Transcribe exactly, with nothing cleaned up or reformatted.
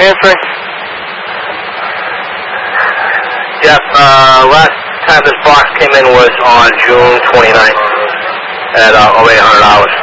Transfer. Jeff, uh, last time this box came in was on June twenty-ninth at uh, oh eight hundred dollars.